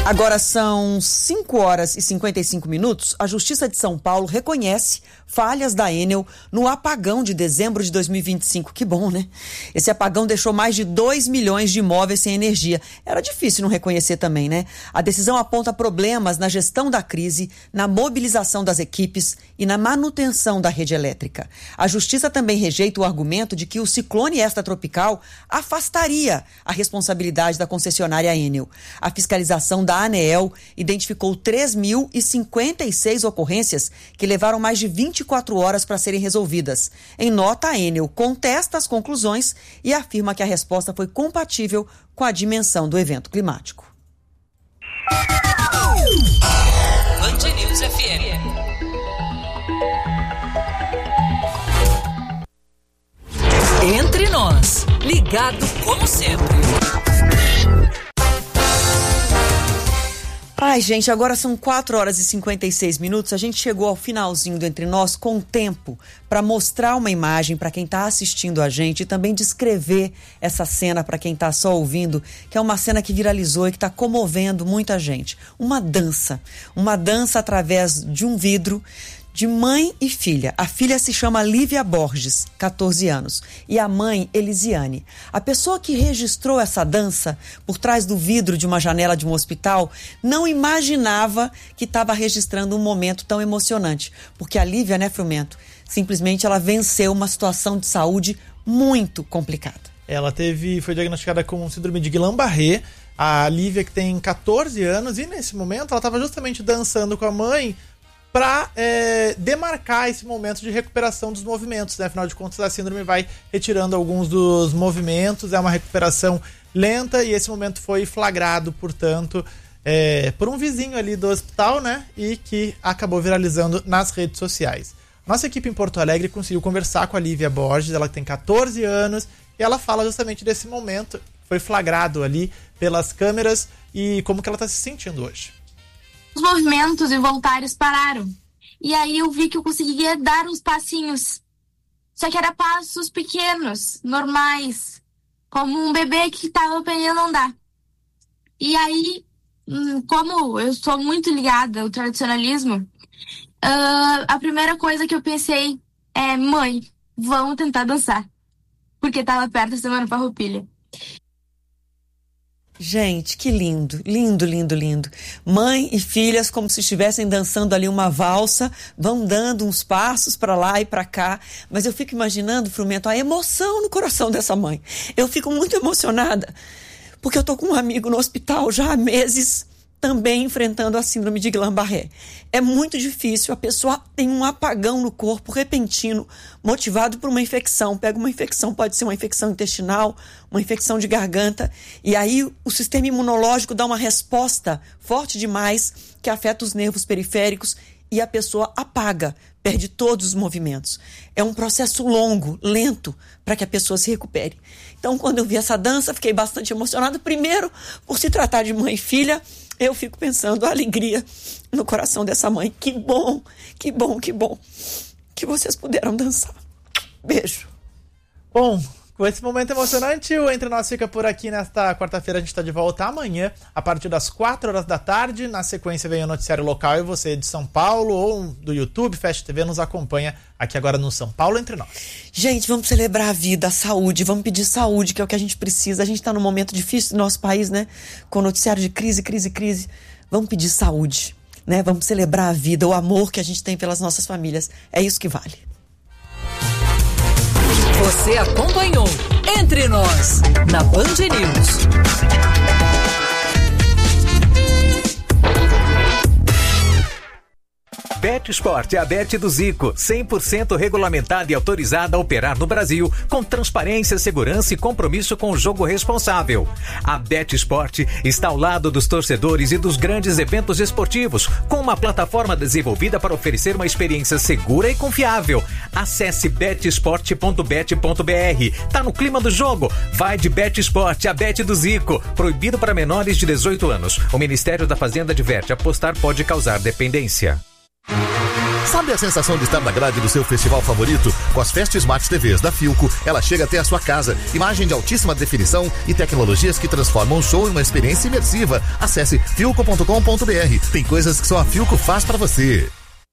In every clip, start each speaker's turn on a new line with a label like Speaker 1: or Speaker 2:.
Speaker 1: Agora são 5 horas e 55 minutos. A Justiça de São Paulo reconhece falhas da Enel no apagão de dezembro de 2025. Que bom, né? Esse apagão deixou mais de 2 milhões de imóveis sem energia. Era difícil não reconhecer também, né? A decisão aponta problemas na gestão da crise, na mobilização das equipes e na manutenção da rede elétrica. A Justiça também rejeita o argumento de que o ciclone extratropical afastaria a responsabilidade da concessionária Enel. A fiscalização da ANEEL identificou 3.056 ocorrências que levaram mais de 24 horas para serem resolvidas. Em nota, a Enel contesta as conclusões e afirma que a resposta foi compatível com a dimensão do evento climático.
Speaker 2: Band News FM. Entre nós, ligado como sempre.
Speaker 1: Ai, gente, agora são 4 horas e 56 minutos. A gente chegou ao finalzinho do Entre Nós com tempo para mostrar uma imagem para quem está assistindo a gente e também descrever essa cena para quem está só ouvindo, que é uma cena que viralizou e que está comovendo muita gente. Uma dança através de um vidro de mãe e filha. A filha se chama Lívia Borges, 14 anos, e a mãe, Elisiane. A pessoa que registrou essa dança por trás do vidro de uma janela de um hospital não imaginava que estava registrando um momento tão emocionante, porque a Lívia, né, Frumento, simplesmente ela venceu uma situação de saúde muito complicada.
Speaker 3: Ela foi diagnosticada com síndrome de Guillain-Barré. A Lívia, que tem 14 anos, e nesse momento ela estava justamente dançando com a mãe para demarcar esse momento de recuperação dos movimentos, né? Afinal de contas, a síndrome vai retirando alguns dos movimentos, é uma recuperação lenta e esse momento foi flagrado, portanto, por um vizinho ali do hospital, né? E que acabou viralizando nas redes sociais. Nossa equipe em Porto Alegre conseguiu conversar com a Lívia Borges, ela tem 14 anos, e ela fala justamente desse momento que foi flagrado ali pelas câmeras e como que ela está se sentindo hoje.
Speaker 4: Os movimentos involuntários pararam. E aí eu vi que eu conseguia dar uns passinhos. Só que eram passos pequenos, normais. Como um bebê que estava aprendendo a andar. E aí, como eu sou muito ligada ao tradicionalismo, a primeira coisa que eu pensei é: mãe, vamos tentar dançar. Porque estava perto da Semana Farroupilha.
Speaker 1: Gente, que lindo, lindo, lindo, lindo. Mãe e filhas como se estivessem dançando ali uma valsa, vão dando uns passos para lá e para cá. Mas eu fico imaginando, Frumento, a emoção no coração dessa mãe. Eu fico muito emocionada, porque eu tô com um amigo no hospital já há meses, também enfrentando a síndrome de Guillain-Barré. É muito difícil, a pessoa tem um apagão no corpo repentino, motivado por uma infecção. Pega uma infecção, pode ser uma infecção intestinal, uma infecção de garganta, e aí o sistema imunológico dá uma resposta forte demais que afeta os nervos periféricos e a pessoa apaga, perde todos os movimentos. É um processo longo, lento, para que a pessoa se recupere. Então, quando eu vi essa dança, fiquei bastante emocionada. Primeiro, por se tratar de mãe e filha, eu fico pensando a alegria no coração dessa mãe. Que bom, que bom, que bom que vocês puderam dançar. Beijo.
Speaker 3: Bom, com esse momento emocionante, o Entre Nós fica por aqui nesta quarta-feira. A gente está de volta amanhã, a partir das 4 horas da tarde. Na sequência vem o noticiário local e você de São Paulo ou do YouTube, Fast TV, nos acompanha aqui agora no São Paulo Entre Nós.
Speaker 1: Gente, vamos celebrar a vida, a saúde, vamos pedir saúde, que é o que a gente precisa. A gente está num momento difícil do nosso país, né? Com o noticiário de crise. Vamos pedir saúde, né? Vamos celebrar a vida, o amor que a gente tem pelas nossas famílias. É isso que vale.
Speaker 2: Você acompanhou Entre Nós, na Band News.
Speaker 5: BetSport é a Bet do Zico, 100% regulamentada e autorizada a operar no Brasil, com transparência, segurança e compromisso com o jogo responsável. A BetSport está ao lado dos torcedores e dos grandes eventos esportivos, com uma plataforma desenvolvida para oferecer uma experiência segura e confiável. Acesse betsport.bet.br. Tá no clima do jogo? Vai de BetSport, a Bet do Zico. Proibido para menores de 18 anos. O Ministério da Fazenda adverte: apostar pode causar dependência.
Speaker 6: Sabe a sensação de estar na grade do seu festival favorito? Com as Fast Smart TVs da Philco, ela chega até a sua casa. Imagem de altíssima definição e tecnologias que transformam o show em uma experiência imersiva. Acesse philco.com.br. Tem coisas que só a Philco faz pra você.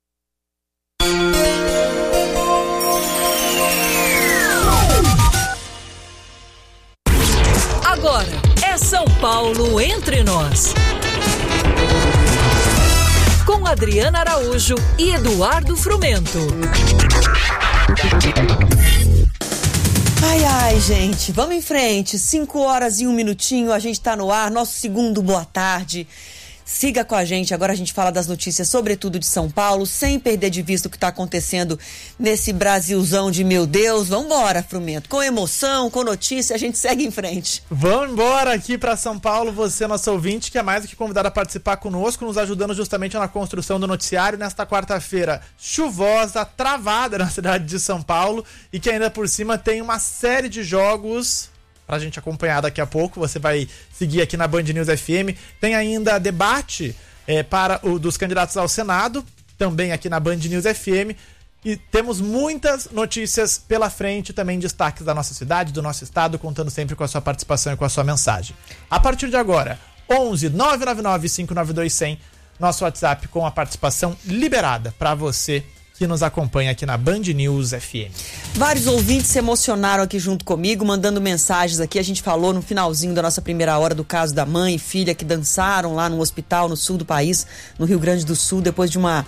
Speaker 2: Agora é São Paulo Entre Nós. Com Adriana Araújo e Eduardo Frumento.
Speaker 1: Ai, gente, vamos em frente. 5h01, a gente tá no ar, nosso segundo Boa Tarde. Siga com a gente, agora a gente fala das notícias, sobretudo de São Paulo, sem perder de vista o que está acontecendo nesse Brasilzão de meu Deus. Vamos embora, Frumento, com emoção, com notícia, a gente segue em frente.
Speaker 3: Vamos embora aqui para São Paulo, você, nosso ouvinte, que é mais do que convidado a participar conosco, nos ajudando justamente na construção do noticiário nesta quarta-feira chuvosa, travada na cidade de São Paulo, e que ainda por cima tem uma série de jogos pra gente acompanhar daqui a pouco. Você vai seguir aqui na Band News FM. Tem ainda debate dos candidatos ao Senado, também aqui na Band News FM. E temos muitas notícias pela frente, também destaques da nossa cidade, do nosso estado, contando sempre com a sua participação e com a sua mensagem. A partir de agora, 11 999 592 100, nosso WhatsApp com a participação liberada para você que nos acompanha aqui na Band News FM.
Speaker 1: Vários ouvintes se emocionaram aqui junto comigo, mandando mensagens aqui. A gente falou no finalzinho da nossa primeira hora do caso da mãe e filha que dançaram lá num hospital no sul do país, no Rio Grande do Sul, depois de uma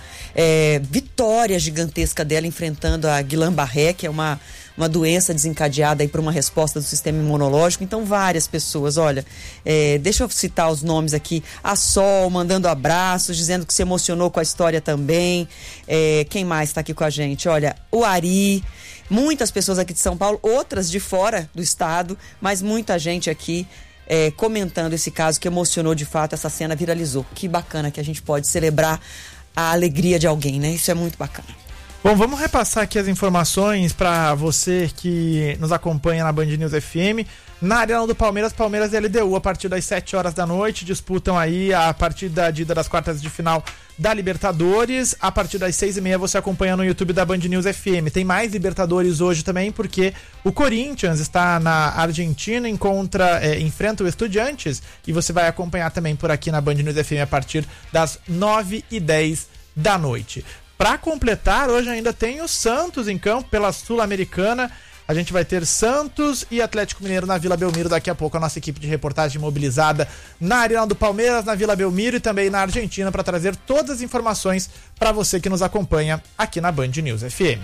Speaker 1: vitória gigantesca dela enfrentando a Guillain-Barré, que é uma doença desencadeada aí por uma resposta do sistema imunológico. Então, várias pessoas, olha, deixa eu citar os nomes aqui. A Sol mandando abraços, dizendo que se emocionou com a história também. Quem mais está aqui com a gente? Olha, o Ari, muitas pessoas aqui de São Paulo, outras de fora do estado, mas muita gente aqui comentando esse caso que emocionou de fato, essa cena viralizou. Que bacana que a gente pode celebrar a alegria de alguém, né? Isso é muito bacana.
Speaker 3: Bom, vamos repassar aqui as informações para você que nos acompanha na Band News FM. Na Arena do Palmeiras e LDU, a partir das 7 horas da noite, disputam aí a partida de ida das quartas de final da Libertadores. A partir das 6h30 você acompanha no YouTube da Band News FM. Tem mais Libertadores hoje também, porque o Corinthians está na Argentina, enfrenta o Estudiantes, e você vai acompanhar também por aqui na Band News FM a partir das 9h10 da noite. Para completar, hoje ainda tem o Santos em campo pela Sul-Americana. A gente vai ter Santos e Atlético Mineiro na Vila Belmiro daqui a pouco. A nossa equipe de reportagem mobilizada na Arena do Palmeiras, na Vila Belmiro e também na Argentina para trazer todas as informações para você que nos acompanha aqui na Band News FM.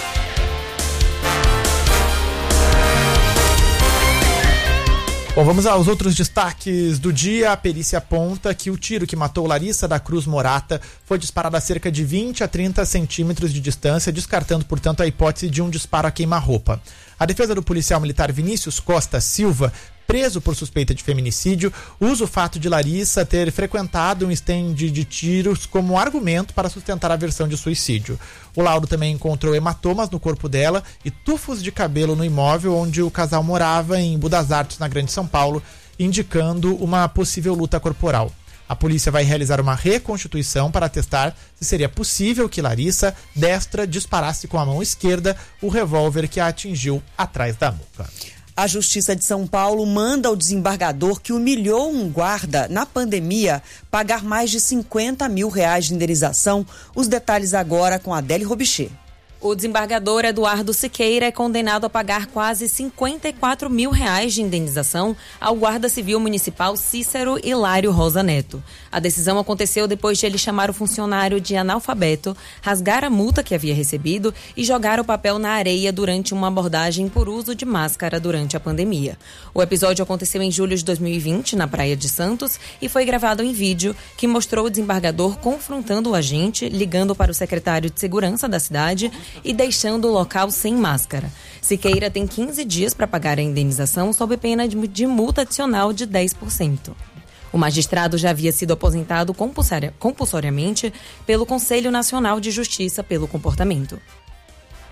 Speaker 3: Bom, vamos aos outros destaques do dia. A perícia aponta que o tiro que matou Larissa da Cruz Morata foi disparado a cerca de 20 a 30 centímetros de distância, descartando, portanto, a hipótese de um disparo a queima-roupa. A defesa do policial militar Vinícius Costa Silva, preso por suspeita de feminicídio, usa o fato de Larissa ter frequentado um stand de tiros como argumento para sustentar a versão de suicídio. O laudo também encontrou hematomas no corpo dela e tufos de cabelo no imóvel onde o casal morava em Budas Artes, na Grande São Paulo, indicando uma possível luta corporal. A polícia vai realizar uma reconstituição para testar se seria possível que Larissa, destra, disparasse com a mão esquerda o revólver que a atingiu atrás da nuca.
Speaker 1: A Justiça de São Paulo manda ao desembargador que humilhou um guarda na pandemia pagar mais de R$50 mil de indenização. Os detalhes agora com Adélia Robichê.
Speaker 7: O desembargador Eduardo Siqueira é condenado a pagar quase R$54 mil de indenização ao guarda civil municipal Cícero Hilário Rosa Neto. A decisão aconteceu depois de ele chamar o funcionário de analfabeto, rasgar a multa que havia recebido e jogar o papel na areia durante uma abordagem por uso de máscara durante a pandemia. O episódio aconteceu em julho de 2020, na Praia de Santos, e foi gravado em vídeo que mostrou o desembargador confrontando o agente, ligando para o secretário de segurança da cidade e deixando o local sem máscara. Siqueira tem 15 dias para pagar a indenização sob pena de multa adicional de 10%. O magistrado já havia sido aposentado compulsoriamente pelo Conselho Nacional de Justiça pelo comportamento.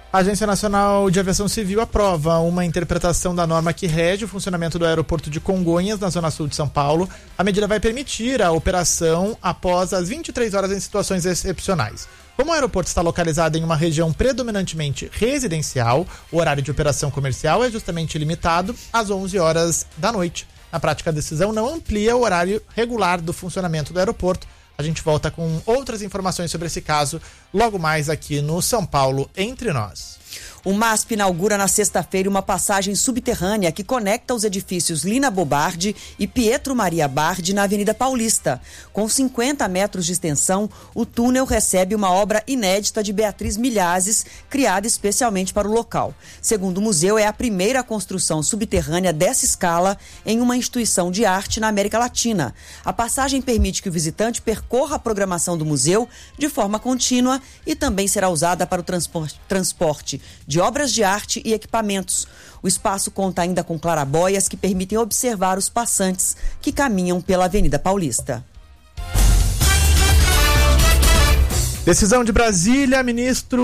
Speaker 3: A Agência Nacional de Aviação Civil aprova uma interpretação da norma que rege o funcionamento do aeroporto de Congonhas, na zona sul de São Paulo. A medida vai permitir a operação após as 23 horas em situações excepcionais. Como o aeroporto está localizado em uma região predominantemente residencial, o horário de operação comercial é justamente limitado às 11 horas da noite. Na prática, a decisão não amplia o horário regular do funcionamento do aeroporto. A gente volta com outras informações sobre esse caso logo mais aqui no São Paulo Entre Nós.
Speaker 1: O MASP inaugura na sexta-feira uma passagem subterrânea que conecta os edifícios Lina Bobardi e Pietro Maria Bardi na Avenida Paulista. Com 50 metros de extensão, o túnel recebe uma obra inédita de Beatriz Milhazes, criada especialmente para o local. Segundo o museu, é a primeira construção subterrânea dessa escala em uma instituição de arte na América Latina. A passagem permite que o visitante percorra a programação do museu de forma contínua e também será usada para o transporte de obras de arte e equipamentos. O espaço conta ainda com clarabóias que permitem observar os passantes que caminham pela Avenida Paulista.
Speaker 3: Decisão de Brasília, ministro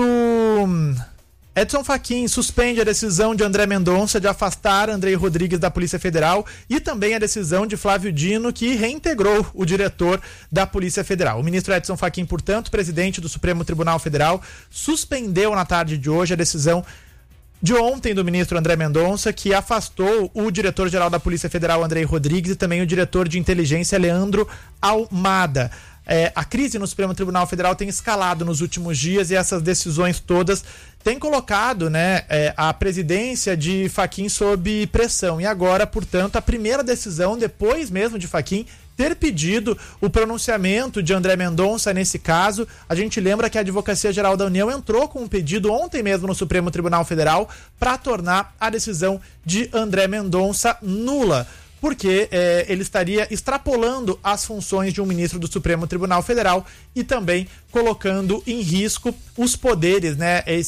Speaker 3: Edson Fachin suspende a decisão de André Mendonça de afastar Andrei Rodrigues da Polícia Federal e também a decisão de Flávio Dino, que reintegrou o diretor da Polícia Federal. O ministro Edson Fachin, portanto, presidente do Supremo Tribunal Federal, suspendeu na tarde de hoje a decisão de ontem do ministro André Mendonça, que afastou o diretor-geral da Polícia Federal, Andrei Rodrigues, e também o diretor de inteligência, Leandro Almada. A crise no Supremo Tribunal Federal tem escalado nos últimos dias e essas decisões todas têm colocado, a presidência de Fachin sob pressão. E agora, portanto, a primeira decisão, depois mesmo de Fachin ter pedido o pronunciamento de André Mendonça nesse caso. A gente lembra que a Advocacia Geral da União entrou com um pedido ontem mesmo no Supremo Tribunal Federal para tornar a decisão de André Mendonça nula, porque ele estaria extrapolando as funções de um ministro do Supremo Tribunal Federal e também colocando em risco os poderes,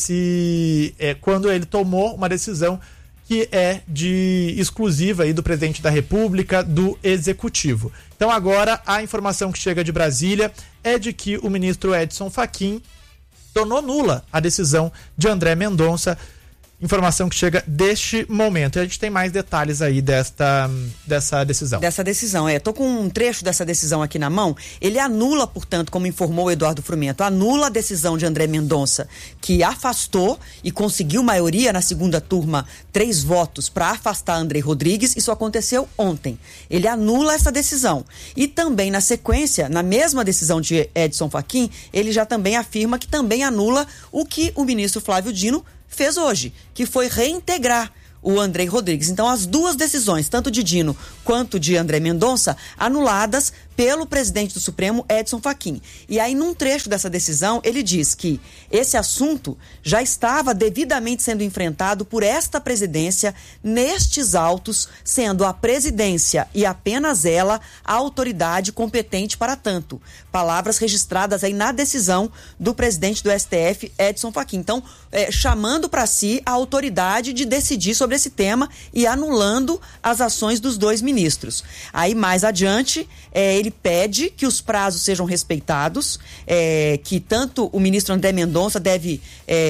Speaker 3: quando ele tomou uma decisão que é de exclusiva aí do presidente da República, do Executivo. Então agora a informação que chega de Brasília é de que o ministro Edson Fachin tornou nula a decisão de André Mendonça. Informação que chega deste momento. E a gente tem mais detalhes aí dessa decisão.
Speaker 1: Dessa decisão, tô com um trecho dessa decisão aqui na mão. Ele anula, portanto, como informou o Eduardo Frumento, anula a decisão de André Mendonça, que afastou e conseguiu maioria na segunda turma, 3 votos para afastar Andrei Rodrigues. Isso aconteceu ontem. Ele anula essa decisão. E também, na sequência, na mesma decisão de Edson Fachin, ele já também afirma que também anula o que o ministro Flávio Dino fez hoje, que foi reintegrar o Andrei Rodrigues. Então, as duas decisões, tanto de Dino quanto de André Mendonça, anuladas pelo presidente do Supremo, Edson Fachin. E aí, num trecho dessa decisão, ele diz que esse assunto já estava devidamente sendo enfrentado por esta presidência nestes autos, sendo a presidência e apenas ela a autoridade competente para tanto. Palavras registradas aí na decisão do presidente do STF, Edson Fachin. Então, chamando para si a autoridade de decidir sobre esse tema e anulando as ações dos 2 ministros. Aí, mais adiante, ele pede que os prazos sejam respeitados, que tanto o ministro André Mendonça deve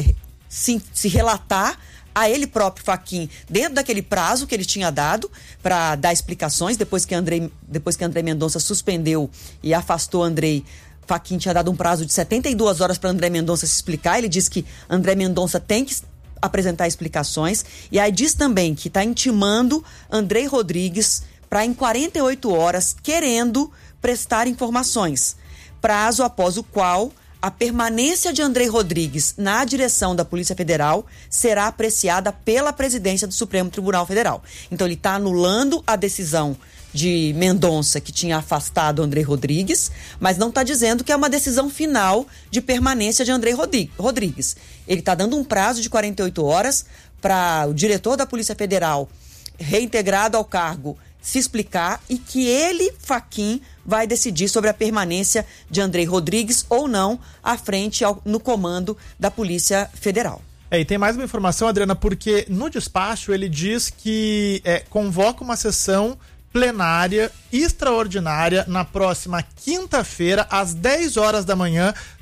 Speaker 1: se relatar a ele próprio, Fachin, dentro daquele prazo que ele tinha dado para dar explicações, depois que André Mendonça suspendeu e afastou Andrei. Fachin tinha dado um prazo de 72 horas para André Mendonça se explicar. Ele diz que André Mendonça tem que apresentar explicações, e aí diz também que está intimando Andrei Rodrigues para, em 48 horas, querendo prestar informações, prazo após o qual a permanência de Andrei Rodrigues na direção da Polícia Federal será apreciada pela presidência do Supremo Tribunal Federal. Então ele está anulando a decisão de Mendonça, que tinha afastado Andrei Rodrigues, mas não está dizendo que é uma decisão final de permanência de Andrei Rodrigues. Ele está dando um prazo de 48 horas para o diretor da Polícia Federal, reintegrado ao cargo, se explicar, e que ele, Fachin, vai decidir sobre a permanência de Andrei Rodrigues ou não à frente no comando da Polícia Federal.
Speaker 3: E tem mais uma informação, Adriana, porque no despacho ele diz que convoca uma sessão plenária extraordinária na próxima quinta-feira, às 10 horas da manhã,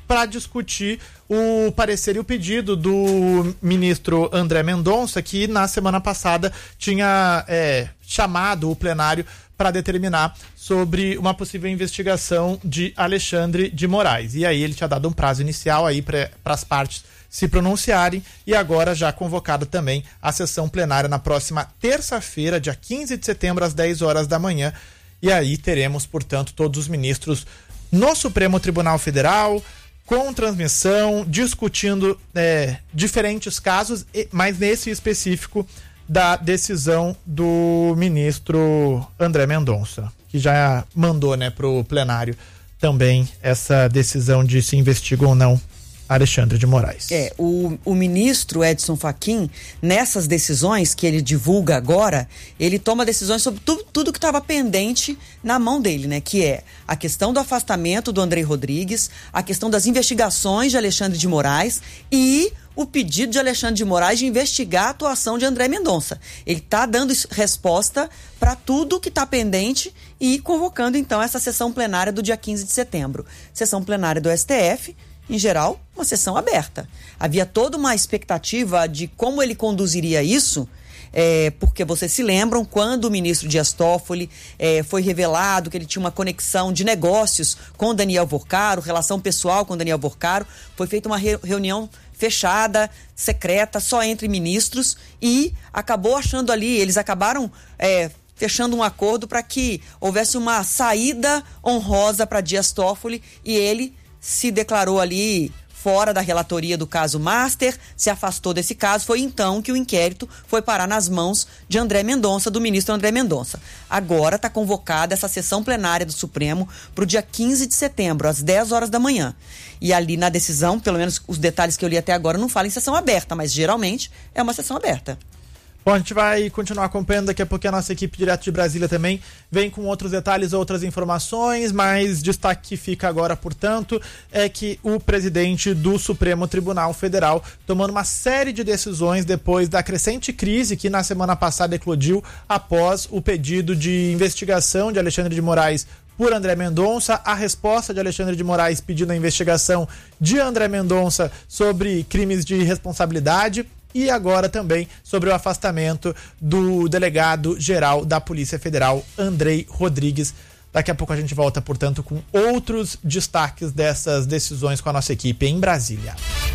Speaker 3: para discutir o parecer e o pedido do ministro André Mendonça, que na semana passada tinha chamado o plenário para determinar sobre uma possível investigação de Alexandre de Moraes. E aí ele tinha dado um prazo inicial aí para as partes se pronunciarem, e agora já convocada também a sessão plenária na próxima terça-feira, dia 15 de setembro, às 10 horas da manhã. E aí teremos, portanto, todos os ministros no Supremo Tribunal Federal, com transmissão, discutindo diferentes casos, mas nesse específico da decisão do ministro André Mendonça, que já mandou, né, para o plenário também essa decisão de se investiga ou não Alexandre de Moraes.
Speaker 1: O ministro Edson Fachin, nessas decisões que ele divulga agora, ele toma decisões sobre tudo que estava pendente na mão dele, né? Que é a questão do afastamento do Andrei Rodrigues, a questão das investigações de Alexandre de Moraes e o pedido de Alexandre de Moraes de investigar a atuação de André Mendonça. Ele está dando resposta para tudo que está pendente e convocando, então, essa sessão plenária do dia 15 de setembro. Sessão plenária do STF, em geral, uma sessão aberta. Havia toda uma expectativa de como ele conduziria isso, porque vocês se lembram quando o ministro Dias Toffoli foi revelado que ele tinha uma conexão de negócios com Daniel Vorcaro, relação pessoal com Daniel Vorcaro, foi feita uma reunião fechada, secreta, só entre ministros, e acabou achando ali, eles acabaram fechando um acordo para que houvesse uma saída honrosa para Dias Toffoli, e ele se declarou ali fora da relatoria do caso Master, se afastou desse caso. Foi então que o inquérito foi parar nas mãos de André Mendonça, do ministro André Mendonça. Agora está convocada essa sessão plenária do Supremo para o dia 15 de setembro, às 10 horas da manhã. E ali na decisão, pelo menos os detalhes que eu li até agora, não falam em sessão aberta, mas geralmente é uma sessão aberta.
Speaker 3: Bom, a gente vai continuar acompanhando daqui a pouquinho. A nossa equipe direto de Brasília também vem com outros detalhes, outras informações, mas destaque que fica agora, portanto, é que o presidente do Supremo Tribunal Federal, tomando uma série de decisões depois da crescente crise que na semana passada eclodiu após o pedido de investigação de Alexandre de Moraes por André Mendonça, a resposta de Alexandre de Moraes pedindo a investigação de André Mendonça sobre crimes de responsabilidade, e agora também sobre o afastamento do delegado-geral da Polícia Federal, Andrei Rodrigues. Daqui a pouco a gente volta, portanto, com outros destaques dessas decisões com a nossa equipe em Brasília.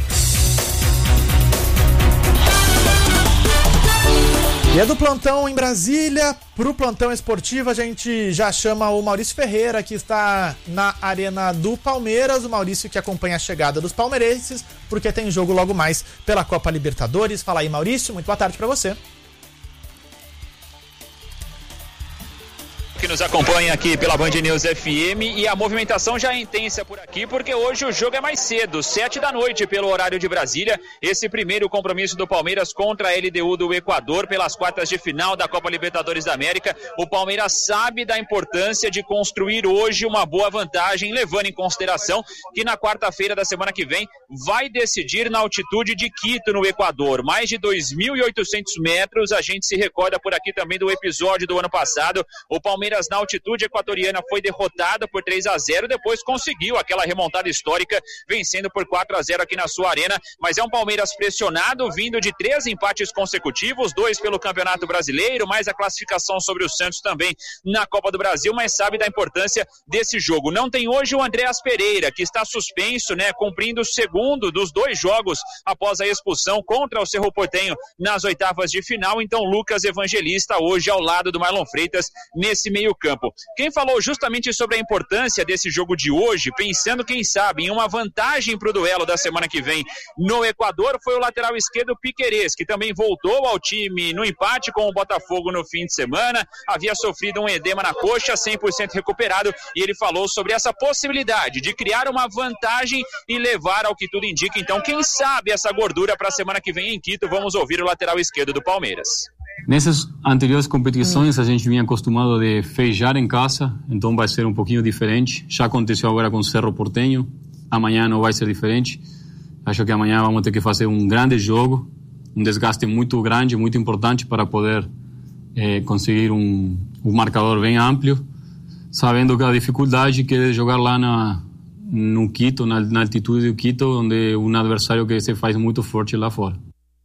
Speaker 3: E é do plantão em Brasília. Para o plantão esportivo, a gente já chama o Maurício Ferreira, que está na Arena do Palmeiras. O Maurício que acompanha a chegada dos palmeirenses, porque tem jogo logo mais pela Copa Libertadores. Fala aí, Maurício. Muito boa tarde para você.
Speaker 8: Que nos acompanha aqui pela Band News FM, e a movimentação já é intensa por aqui, porque hoje o jogo é mais cedo, 7 da noite pelo horário de Brasília, esse primeiro compromisso do Palmeiras contra a LDU do Equador pelas quartas de final da Copa Libertadores da América. O Palmeiras sabe da importância de construir hoje uma boa vantagem, levando em consideração que na quarta-feira da semana que vem vai decidir na altitude de Quito, no Equador, mais de 2.800 metros. A gente se recorda por aqui também do episódio do ano passado. O Palmeiras na altitude equatoriana foi derrotado por 3-0, depois conseguiu aquela remontada histórica, vencendo por 4-0 aqui na sua arena, mas é um Palmeiras pressionado, vindo de 3 empates consecutivos, 2 pelo Campeonato Brasileiro, mais a classificação sobre o Santos também na Copa do Brasil, mas sabe da importância desse jogo. Não tem hoje o Andreas Pereira, que está suspenso, né, cumprindo o segundo dos 2 jogos após a expulsão contra o Cerro Porteño nas oitavas de final, então Lucas Evangelista hoje ao lado do Marlon Freitas nesse meio campo. Quem falou justamente sobre a importância desse jogo de hoje, pensando, quem sabe, em uma vantagem para o duelo da semana que vem no Equador, foi o lateral esquerdo Piquerez, que também voltou ao time no empate com o Botafogo no fim de semana, havia sofrido um edema na coxa, 100% recuperado, e ele falou sobre essa possibilidade de criar uma vantagem e levar ao que tudo indica. Então, quem sabe essa gordura para a semana que vem em Quito. Vamos ouvir o lateral esquerdo do Palmeiras.
Speaker 9: Nessas anteriores competições a gente vinha acostumado de feijar em casa, então vai ser um pouquinho diferente. Já aconteceu agora com o Cerro Porteño, amanhã não vai ser diferente. Acho que amanhã vamos ter que fazer um grande jogo, um desgaste muito grande, muito importante para poder conseguir um marcador bem amplo, sabendo que a dificuldade que é jogar lá no Quito, na altitude do Quito, onde um adversário que se faz muito forte lá fora.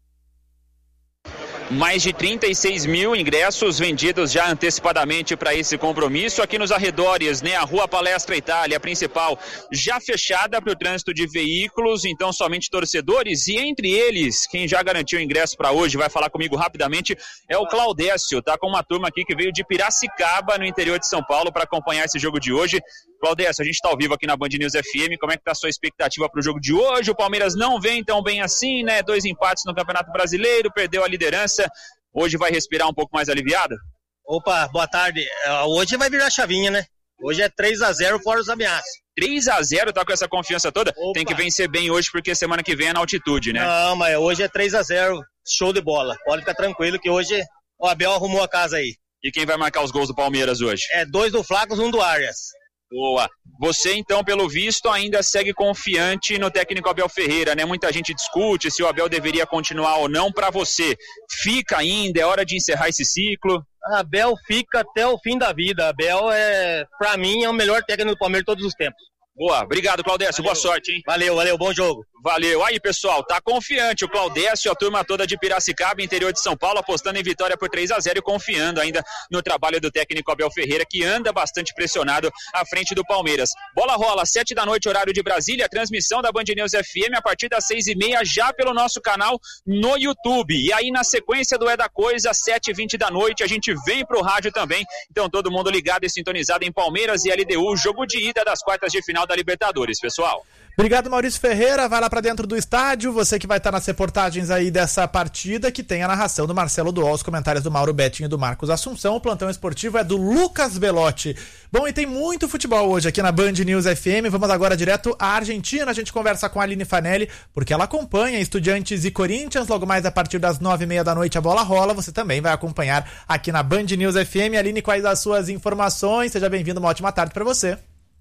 Speaker 8: Mais de 36 mil ingressos vendidos já antecipadamente para esse compromisso. Aqui nos arredores, né, a Rua Palestra Itália, a principal, já fechada para o trânsito de veículos, então somente torcedores. E entre eles, quem já garantiu o ingresso para hoje, vai falar comigo rapidamente, é o Claudécio. Tá com uma turma aqui que veio de Piracicaba, no interior de São Paulo, para acompanhar esse jogo de hoje. Claudécio, a gente está ao vivo aqui na Band News FM. Como é que está a sua expectativa para o jogo de hoje? O Palmeiras não vem tão bem assim, né? 2 empates no Campeonato Brasileiro, perdeu a liderança. Hoje vai respirar um pouco mais aliviado?
Speaker 10: Opa, boa tarde. Hoje vai virar chavinha, né? Hoje é 3-0 fora os ameaças.
Speaker 8: 3-0, tá com essa confiança toda?
Speaker 10: Opa. Tem
Speaker 8: que vencer bem hoje, porque semana que vem é na altitude, né?
Speaker 10: Não, mas hoje é 3-0, show de bola. Pode ficar tranquilo que hoje o Abel arrumou a casa aí.
Speaker 8: E quem vai marcar os gols do Palmeiras hoje?
Speaker 10: 2 do Flacos, 1 do Arias.
Speaker 8: Boa. Você, então, pelo visto, ainda segue confiante no técnico Abel Ferreira, né? Muita gente discute se o Abel deveria continuar ou não. Para você, fica ainda? É hora de encerrar esse ciclo?
Speaker 10: Abel fica até o fim da vida. Abel, pra mim, é o melhor técnico do Palmeiras de todos os tempos.
Speaker 8: Boa, obrigado, Claudécio, boa sorte, hein?
Speaker 10: Valeu, bom jogo.
Speaker 8: Valeu, aí pessoal, tá confiante o Claudécio, a turma toda de Piracicaba, interior de São Paulo, apostando em vitória por 3-0 e confiando ainda no trabalho do técnico Abel Ferreira, que anda bastante pressionado à frente do Palmeiras. Bola rola, 7 da noite, horário de Brasília, transmissão da Band News FM a partir das 6h30, já pelo nosso canal no YouTube. E aí na sequência do É da Coisa, 7h20 da noite, a gente vem pro rádio também, então todo mundo ligado e sintonizado em Palmeiras e LDU, jogo de ida das quartas de final da Libertadores, pessoal.
Speaker 3: Obrigado, Maurício Ferreira. Vai lá pra dentro do estádio. Você que vai estar nas reportagens aí dessa partida, que tem a narração do Marcelo Duol, os comentários do Mauro Betting e do Marcos Assunção. O plantão esportivo é do Lucas Belotti. Bom, e tem muito futebol hoje aqui na Band News FM. Vamos agora direto à Argentina. A gente conversa com a Aline Fanelli, porque ela acompanha Estudiantes e Corinthians. Logo mais a partir das 9h30 da noite a bola rola. Você também vai acompanhar aqui na Band News FM. Aline, quais as suas informações? Seja bem-vindo, uma ótima tarde para você.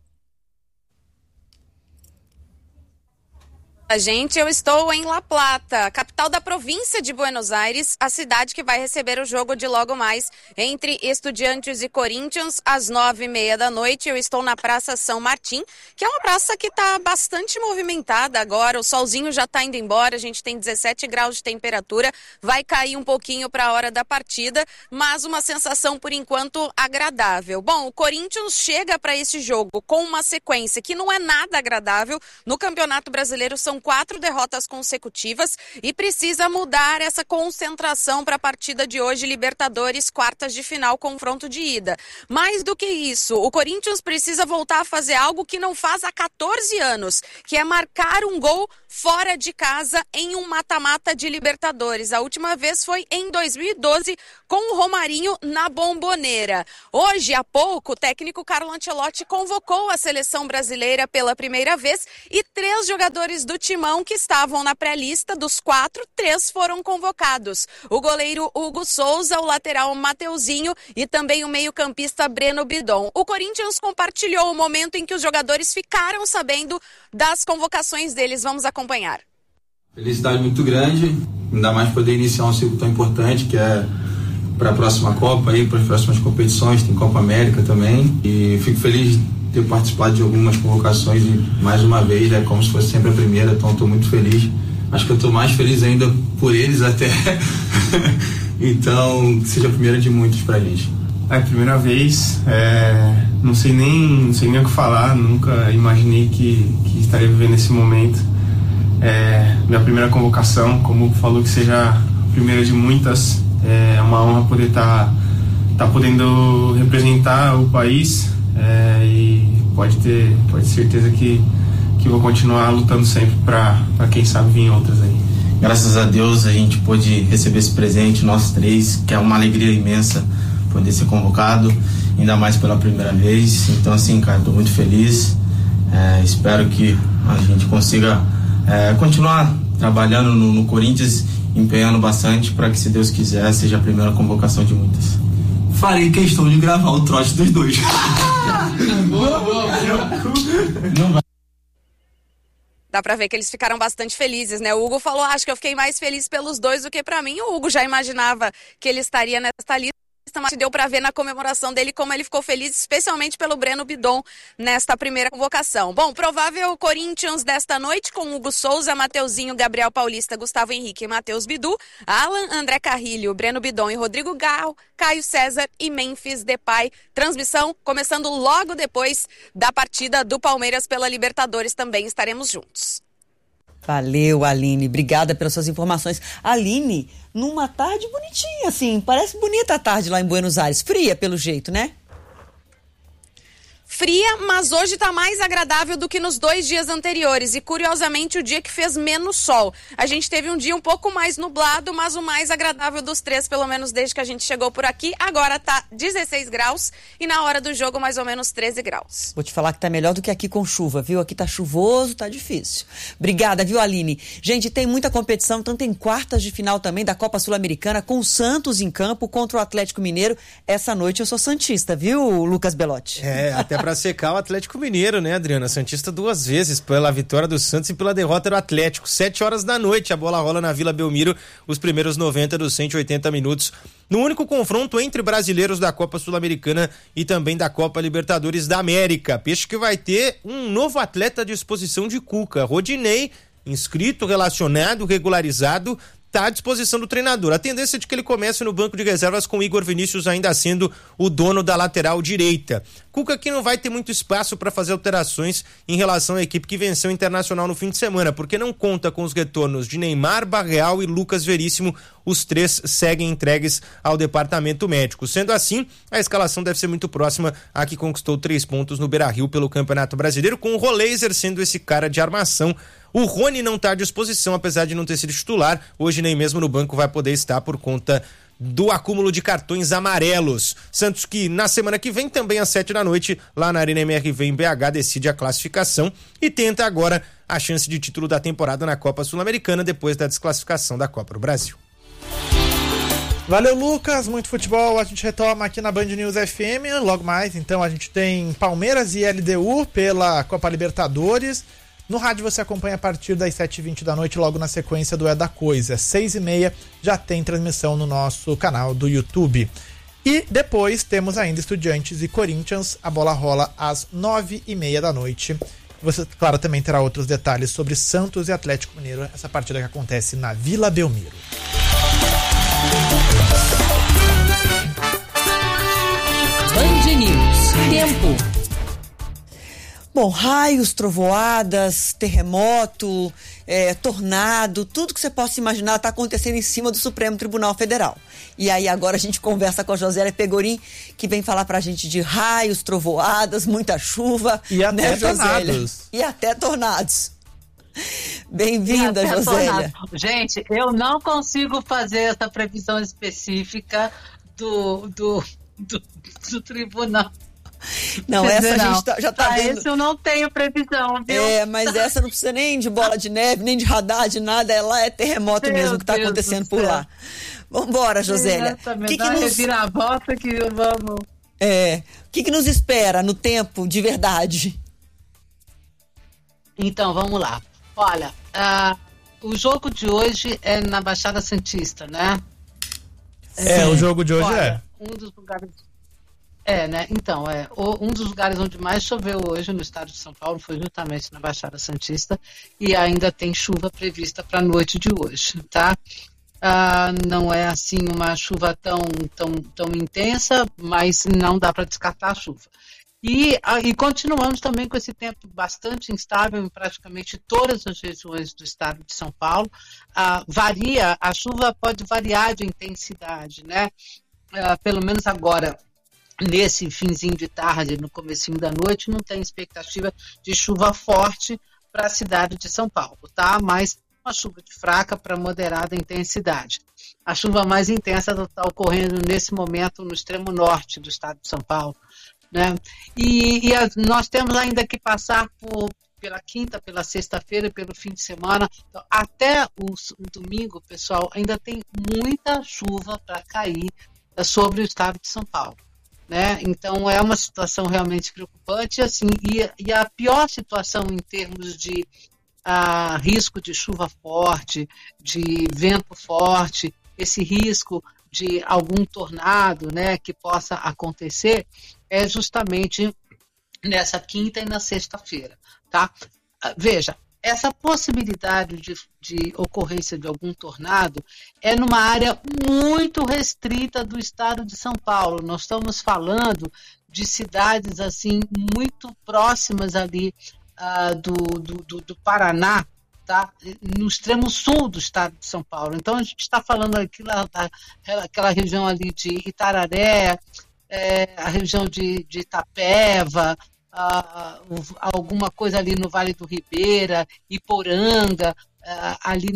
Speaker 11: Gente, eu estou em La Plata, capital da província de Buenos Aires, a cidade que vai receber o jogo de logo mais entre Estudiantes e Corinthians às 9h30 da noite. Eu estou na Praça São Martim, que é uma praça que está bastante movimentada agora. O solzinho já está indo embora, a gente tem 17 graus de temperatura, vai cair um pouquinho para a hora da partida, mas uma sensação por enquanto agradável. Bom, o Corinthians chega para esse jogo com uma sequência que não é nada agradável. No Campeonato Brasileiro são 4 derrotas consecutivas e precisa mudar essa concentração para a partida de hoje, Libertadores, quartas de final, confronto de ida. Mais do que isso, o Corinthians precisa voltar a fazer algo que não faz há 14 anos, que é marcar um gol fora de casa em um mata-mata de Libertadores. A última vez foi em 2012 com o Romarinho na Bomboneira. Hoje, há pouco, o técnico Carlo Ancelotti convocou a seleção brasileira pela primeira vez e 3 jogadores do Timão que estavam na pré-lista, dos 4, 3 foram convocados. O goleiro Hugo Souza, o lateral Mateuzinho e também o meio-campista Breno Bidon. O Corinthians compartilhou o momento em que os jogadores ficaram sabendo das convocações deles. Vamos acompanhar.
Speaker 12: Felicidade muito grande, ainda mais poder iniciar um ciclo tão importante que é para a próxima Copa, para as próximas competições, tem Copa América também, e fico feliz de ter participado de algumas convocações e mais uma vez, é como se fosse sempre a primeira, então estou muito feliz. Acho que eu estou mais feliz ainda por eles até, então seja a primeira de muitos pra gente.
Speaker 13: É a primeira vez, não sei nem o que falar, nunca imaginei que estaria vivendo esse momento. Minha primeira convocação, como falou, que seja a primeira de muitas. É uma honra poder estar podendo representar o país, e pode ter certeza que vou continuar lutando sempre para quem sabe vir outras aí.
Speaker 14: Graças a Deus a gente pôde receber esse presente, nós 3, que é uma alegria imensa poder ser convocado, ainda mais pela primeira vez. Então assim, cara, estou muito feliz, espero que a gente consiga continuar trabalhando no Corinthians, empenhando bastante para que, se Deus quiser, seja a primeira convocação de muitas.
Speaker 15: Farei questão de gravar o trote dos dois.
Speaker 14: Não vai.
Speaker 11: Dá pra ver que eles ficaram bastante felizes, né? O Hugo falou, acho que eu fiquei mais feliz pelos dois do que pra mim. O Hugo já imaginava que ele estaria nessa lista, santista, mas deu para ver na comemoração dele como ele ficou feliz, especialmente pelo Breno Bidon nesta primeira convocação. Bom, provável Corinthians desta noite com Hugo Souza, Mateuzinho, Gabriel Paulista, Gustavo Henrique e Matheus Bidu, Alan, André Carrilho, Breno Bidon e Rodrigo Gal, Caio César e Memphis Depay. Transmissão começando logo depois da partida do Palmeiras pela Libertadores, também estaremos juntos.
Speaker 1: Valeu, Aline. Obrigada pelas suas informações. Aline, numa tarde bonitinha, assim, parece bonita a tarde lá em Buenos Aires. Fria, pelo jeito, né?
Speaker 11: Fria, mas hoje está mais agradável do que nos 2 dias anteriores e, curiosamente, o dia que fez menos sol. A gente teve um dia um pouco mais nublado, mas o mais agradável dos 3, pelo menos desde que a gente chegou por aqui. Agora tá 16 graus e na hora do jogo mais ou menos 13 graus.
Speaker 1: Vou te falar que tá melhor do que aqui com chuva, viu? Aqui tá chuvoso, tá difícil. Obrigada, viu, Aline? Gente, tem muita competição, então tem quartas de final também da Copa Sul-Americana com o Santos em campo contra o Atlético Mineiro. Essa noite eu sou santista, viu, Lucas Belotti?
Speaker 16: Até pra secar o Atlético Mineiro, né, Adriana? Santista 2 vezes pela vitória do Santos e pela derrota do Atlético. 7 horas da noite, a bola rola na Vila Belmiro, os primeiros 90 dos 180 minutos. No único confronto entre brasileiros da Copa Sul-Americana e também da Copa Libertadores da América. Peixe que vai ter um novo atleta à disposição de Cuca. Rodinei, inscrito, relacionado, regularizado, está à disposição do treinador. A tendência é de que ele comece no banco de reservas com Igor Vinícius ainda sendo o dono da lateral direita. Cuca que não vai ter muito espaço para fazer alterações em relação à equipe que venceu o Internacional no fim de semana, porque não conta com os retornos de Neymar, Barreal e Lucas Veríssimo. Os 3 seguem entregues ao departamento médico. Sendo assim, a escalação deve ser muito próxima à que conquistou 3 pontos no Beira-Rio pelo Campeonato Brasileiro, com o Roleiser sendo esse cara de armação. O Rony não está à disposição, apesar de não ter sido titular. Hoje nem mesmo no banco vai poder estar por conta do acúmulo de cartões amarelos. Santos que na semana que vem, também às 7 da noite, lá na Arena MRV em BH, decide a classificação e tenta agora a chance de título da temporada na Copa Sul-Americana depois da desclassificação da Copa do Brasil.
Speaker 3: Valeu, Lucas, muito futebol, a gente retoma aqui na Band News FM, logo mais, então a gente tem Palmeiras e LDU pela Copa Libertadores. No rádio você acompanha a partir das 7h20 da noite, logo na sequência do É da Coisa. 6h30 já tem transmissão no nosso canal do YouTube. E depois temos ainda Estudiantes e Corinthians, a bola rola às 9h30 da noite. Você, claro, também terá outros detalhes sobre Santos e Atlético Mineiro, essa partida que acontece na Vila Belmiro.
Speaker 2: Band News. Tempo.
Speaker 1: Bom, raios, trovoadas, terremoto, tornado, tudo que você possa imaginar está acontecendo em cima do Supremo Tribunal Federal. E aí agora a gente conversa com a Josélia Pegorim, que vem falar pra gente de raios, trovoadas, muita chuva.
Speaker 3: E até tornados.
Speaker 1: E até tornados. Bem-vinda, Josélia.
Speaker 17: Gente, eu não consigo fazer essa previsão específica do tribunal.
Speaker 1: Não, essa a gente já tá vendo.
Speaker 17: Esse eu não tenho previsão, viu?
Speaker 1: Mas essa não precisa nem de bola de neve, nem de radar, de nada. Lá é terremoto mesmo que tá acontecendo por lá. Vambora, Josélia.
Speaker 17: Reviravolta que vamos.
Speaker 1: O que nos espera no tempo de verdade?
Speaker 17: Então, vamos lá. Olha, o jogo de hoje é na Baixada Santista, né?
Speaker 3: O jogo de hoje
Speaker 17: um dos lugares... né? Então, um dos lugares onde mais choveu hoje no estado de São Paulo foi justamente na Baixada Santista e ainda tem chuva prevista para a noite de hoje, tá? Não é assim uma chuva tão intensa, mas não dá para descartar a chuva. E continuamos também com esse tempo bastante instável em praticamente todas as regiões do estado de São Paulo. A chuva pode variar de intensidade, né? Pelo menos agora, nesse finzinho de tarde, no comecinho da noite, não tem expectativa de chuva forte para a cidade de São Paulo, tá? Mas uma chuva de fraca para moderada intensidade. A chuva mais intensa está ocorrendo nesse momento no extremo norte do estado de São Paulo, né? Nós temos ainda que passar pela quinta, pela sexta-feira e pelo fim de semana. Então, até o domingo, pessoal, ainda tem muita chuva para cair sobre o estado de São Paulo, né? Então é uma situação realmente preocupante, assim, e a pior situação em termos de risco de chuva forte, de vento forte, esse risco de algum tornado, né, que possa acontecer é justamente nessa quinta e na sexta-feira, tá? Veja, essa possibilidade de ocorrência de algum tornado é numa área muito restrita do estado de São Paulo. Nós estamos falando de cidades assim muito próximas ali do Paraná, tá? No extremo sul do estado de São Paulo. Então a gente está falando aqui daquela região ali de Itararé, a região de Itapeva, alguma coisa ali no Vale do Ribeira, Iporanga, ali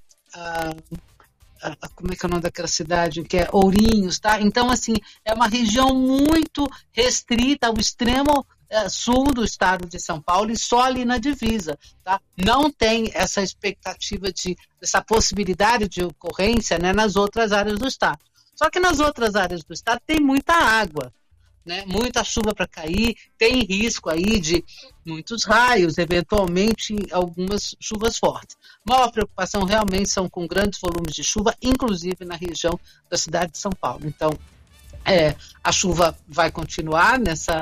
Speaker 17: como é que é o nome daquela cidade, que é Ourinhos, tá? Então, assim, é uma região muito restrita ao extremo sul do estado de São Paulo e só ali na divisa, tá? Não tem essa expectativa essa possibilidade de ocorrência, né, nas outras áreas do estado. Só que nas outras áreas do estado tem muita água, né? Muita chuva para cair, tem risco aí de muitos raios, eventualmente algumas chuvas fortes. Maior preocupação realmente são com grandes volumes de chuva, inclusive na região da cidade de São Paulo. Então, a chuva vai continuar nessa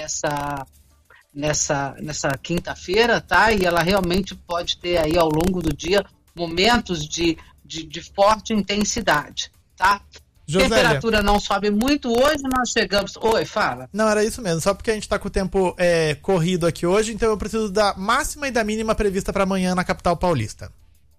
Speaker 17: quinta-feira, tá? E ela realmente pode ter aí ao longo do dia momentos de forte intensidade, tá?
Speaker 3: Josélia.
Speaker 17: Temperatura não sobe muito. Hoje nós chegamos... Oi, fala.
Speaker 3: Não, era isso mesmo. Só porque a gente tá com o tempo corrido aqui hoje, então eu preciso da máxima e da mínima prevista para amanhã na capital paulista.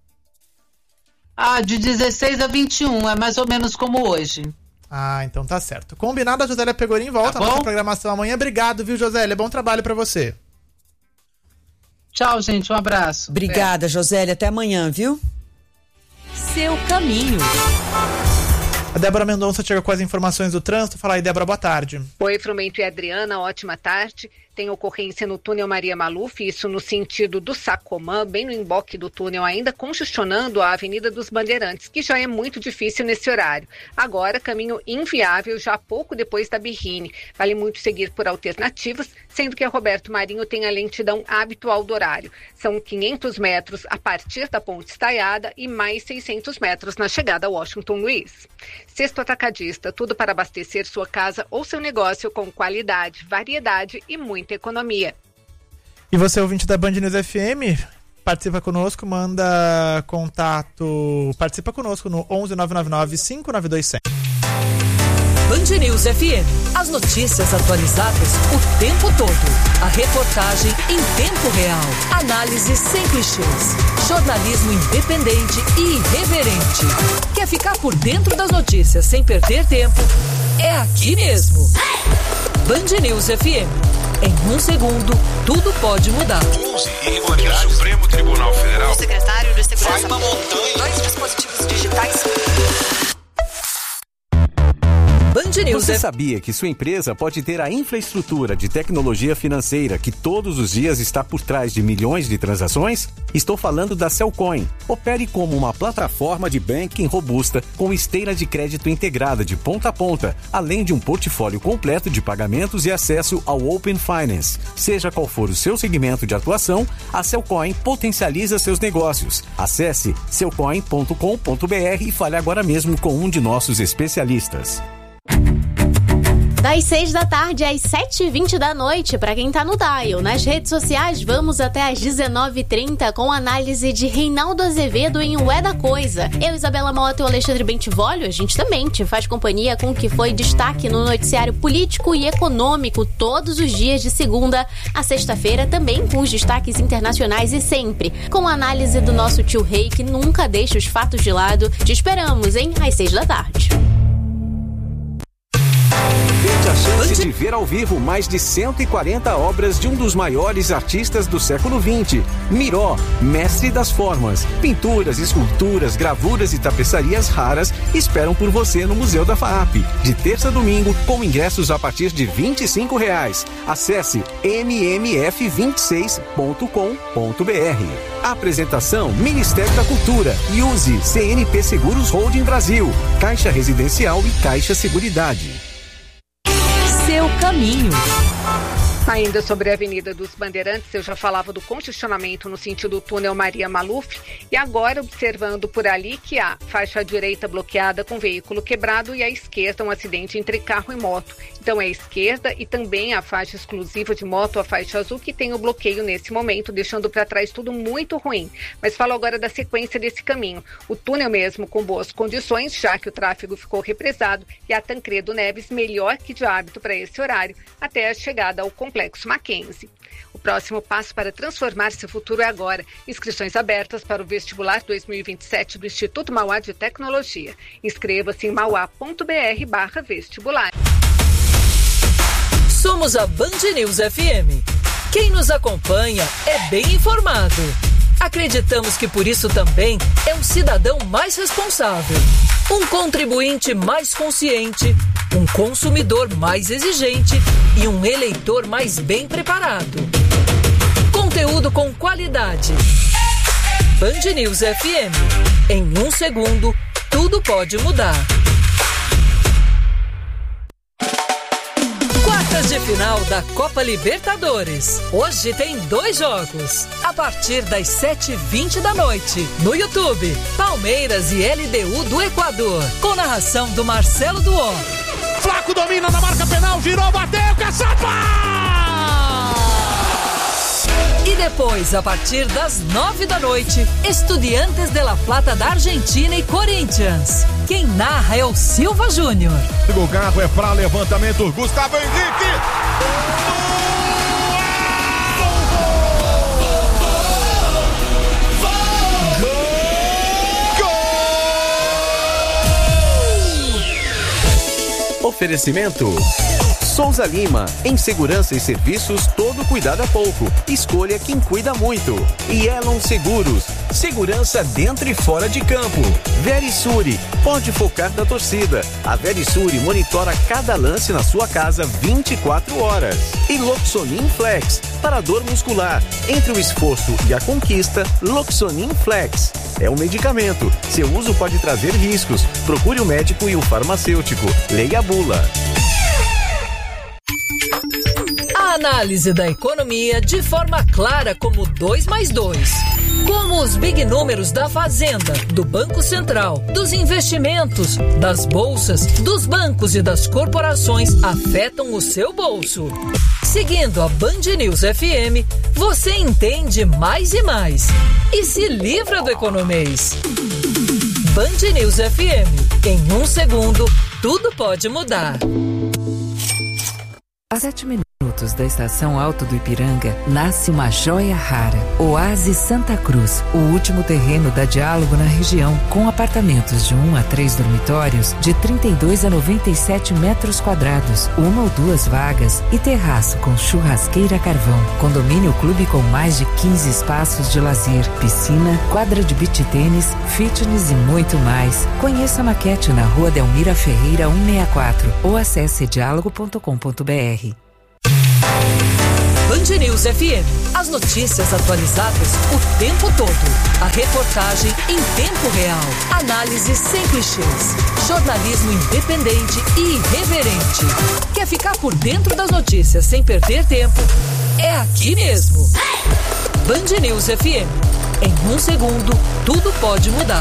Speaker 17: De 16 a 21, é mais ou menos como hoje.
Speaker 3: Então tá certo. Combinado, a Josélia Pegorim volta à nossa programação amanhã. Obrigado, viu, Josélia? Bom trabalho para você.
Speaker 17: Tchau, gente. Um abraço.
Speaker 1: Obrigada, Josélia. Até amanhã, viu?
Speaker 2: Seu caminho.
Speaker 3: A Débora Mendonça chega com as informações do trânsito. Fala aí, Débora, boa tarde.
Speaker 18: Oi, Frumento e Adriana, ótima tarde. Tem ocorrência no túnel Maria Maluf, isso no sentido do Sacomã, bem no emboque do túnel, ainda congestionando a Avenida dos Bandeirantes, que já é muito difícil nesse horário. Agora, caminho inviável, já pouco depois da Birrine. Vale muito seguir por alternativas, sendo que a Roberto Marinho tem a lentidão habitual do horário. São 500 metros a partir da Ponte Estaiada e mais 600 metros na chegada a Washington Luiz. Sexto Atacadista, tudo para abastecer sua casa ou seu negócio com qualidade, variedade e muita economia.
Speaker 3: E você, ouvinte da Band News FM, participa conosco, manda contato, participa conosco no 11-999-592-100.
Speaker 2: Band News FM. As notícias atualizadas o tempo todo. A reportagem em tempo real. Análise sem clichês. Jornalismo independente e irreverente. Quer ficar por dentro das notícias sem perder tempo? É aqui mesmo. Band News FM. Em um segundo, tudo pode mudar.
Speaker 19: 11 e o Supremo Tribunal Federal.
Speaker 20: O secretário de Segurança.
Speaker 19: Vai uma montanha.
Speaker 20: 2 dispositivos digitais.
Speaker 21: Você sabia que sua empresa pode ter a infraestrutura de tecnologia financeira que todos os dias está por trás de milhões de transações? Estou falando da Cellcoin. Opere como uma plataforma de banking robusta com esteira de crédito integrada de ponta a ponta, além de um portfólio completo de pagamentos e acesso ao Open Finance. Seja qual for o seu segmento de atuação, a Cellcoin potencializa seus negócios. Acesse cellcoin.com.br e fale agora mesmo com um de nossos especialistas.
Speaker 22: Das 6 da tarde às 7h20 da noite, para quem tá no dial. Nas redes sociais, vamos até às 19h30 com análise de Reinaldo Azevedo em O É da Coisa. Eu, Isabela Mota e o Alexandre Bentivolio, a gente também te faz companhia com o que foi destaque no noticiário político e econômico todos os dias de segunda a sexta-feira, também com os destaques internacionais e sempre com a análise do nosso tio Rei, que nunca deixa os fatos de lado. Te esperamos, hein? Às 6 da tarde.
Speaker 21: Tente a chance de ver ao vivo mais de 140 obras de um dos maiores artistas do século XX. Miró, mestre das formas. Pinturas, esculturas, gravuras e tapeçarias raras esperam por você no Museu da FAAP. De terça a domingo, com ingressos a partir de R$25. Acesse mmf26.com.br. Apresentação Ministério da Cultura e use CNP Seguros Holding Brasil, Caixa Residencial e Caixa Seguridade.
Speaker 2: Seu caminho.
Speaker 18: Ainda sobre a Avenida dos Bandeirantes, eu já falava do congestionamento no sentido túnel Maria Maluf e agora observando por ali que há faixa direita bloqueada com veículo quebrado e à esquerda um acidente entre carro e moto. Então é a esquerda e também a faixa exclusiva de moto, a faixa azul, que tem o bloqueio nesse momento, deixando para trás tudo muito ruim. Mas falo agora da sequência desse caminho. O túnel mesmo com boas condições, já que o tráfego ficou represado, e a Tancredo Neves melhor que de hábito para esse horário, até a chegada ao Complexo Mackenzie. O próximo passo para transformar seu futuro é agora. Inscrições abertas para o vestibular 2027 do Instituto Mauá de Tecnologia. Inscreva-se em mauá.br/vestibular.
Speaker 2: Somos a Band News FM. Quem nos acompanha é bem informado. Acreditamos que por isso também é um cidadão mais responsável, um contribuinte mais consciente, um consumidor mais exigente e um eleitor mais bem preparado. Conteúdo com qualidade. Band News FM. Em 1 segundo, tudo pode mudar. Quartas de final da Copa Libertadores. Hoje tem 2 jogos. A partir das 7h20 da noite. No YouTube, Palmeiras e LDU do Equador. Com narração do Marcelo Duó.
Speaker 4: Flaco domina na marca penal, girou, bateu, caçapa!
Speaker 2: E depois, a partir das 9 da noite, Estudiantes de La Plata da Argentina e Corinthians. Quem narra é o Silva Júnior.
Speaker 4: O carro é para levantamento, Gustavo Henrique.
Speaker 21: Oferecimento Souza Lima, em segurança e serviços, todo cuidado é pouco. Escolha quem cuida muito. E Elon Seguros, segurança dentro e fora de campo. Verisuri, pode focar na torcida. A Verisuri monitora cada lance na sua casa 24 horas. E Loxonin Flex, para dor muscular. Entre o esforço e a conquista, Loxonin Flex. É um medicamento. Seu uso pode trazer riscos. Procure o médico e o farmacêutico. Leia a bula.
Speaker 2: A análise da economia de forma clara como 2+2. Como os big números da Fazenda, do Banco Central, dos investimentos, das bolsas, dos bancos e das corporações afetam o seu bolso. Seguindo a Band News FM, você entende mais e mais. E se livra do economês. Band News FM. Em 1 segundo, tudo pode mudar.
Speaker 5: A 7 minutos da estação Alto do Ipiranga, nasce uma joia rara. Oásis Santa Cruz, o último terreno da Diálogo na região, com apartamentos de 1 a 3 dormitórios, de 32 a 97 metros quadrados, 1 ou 2 vagas e terraço com churrasqueira a carvão. Condomínio clube com mais de 15 espaços de lazer, piscina, quadra de beach tênis, fitness e muito mais. Conheça a maquete na Rua Delmira Ferreira 164 ou acesse diálogo.com.br.
Speaker 2: Band News FM. As notícias atualizadas o tempo todo. A reportagem em tempo real. Análise sem clichês. Jornalismo independente e irreverente. Quer ficar por dentro das notícias sem perder tempo? É aqui mesmo. Band News FM. Em 1 segundo, tudo pode mudar.